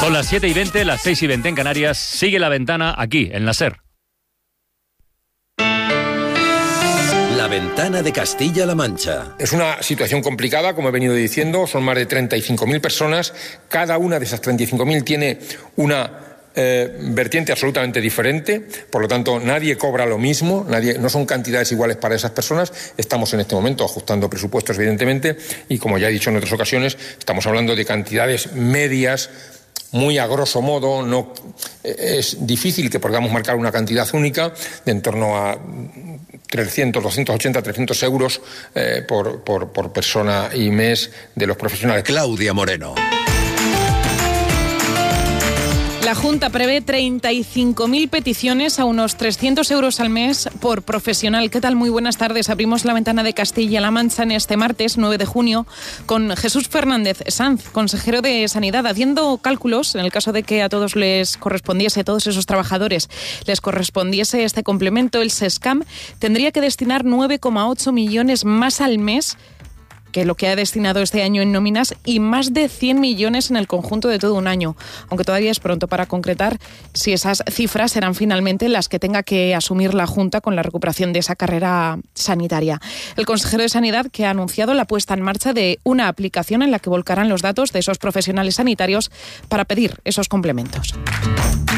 Son las 7:20, las 6:20 en Canarias. Sigue La Ventana aquí, en la SER. La Ventana de Castilla-La Mancha. Es una situación complicada, como he venido diciendo. Son más de 35.000 personas. Cada una de esas 35.000 tiene una vertiente absolutamente diferente. Por lo tanto, nadie cobra lo mismo. No son cantidades iguales para esas personas. Estamos en este momento ajustando presupuestos, evidentemente. Y como ya he dicho en otras ocasiones, estamos hablando de cantidades medias, muy a grosso modo. No es difícil que podamos marcar una cantidad única de en torno a 300, 280, 300 euros por persona y mes de los profesionales. Claudia Moreno. La Junta prevé 35.000 peticiones a unos 300 euros al mes por profesional. ¿Qué tal? Muy buenas tardes. Abrimos La Ventana de Castilla-La Mancha en este martes 9 de junio con Jesús Fernández Sanz, consejero de Sanidad, haciendo cálculos en el caso de que a todos les correspondiese, a todos esos trabajadores les correspondiese este complemento. El SESCAM tendría que destinar 9,8 millones más al mes que lo que ha destinado este año en nóminas y más de 100 millones en el conjunto de todo un año, aunque todavía es pronto para concretar si esas cifras serán finalmente las que tenga que asumir la Junta con la recuperación de esa carrera sanitaria. El consejero de Sanidad, que ha anunciado la puesta en marcha de una aplicación en la que volcarán los datos de esos profesionales sanitarios para pedir esos complementos.